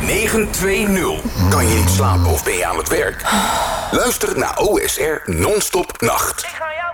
920. Kan je niet slapen of ben je aan het werk? Luister naar OSR Non-Stop Nacht.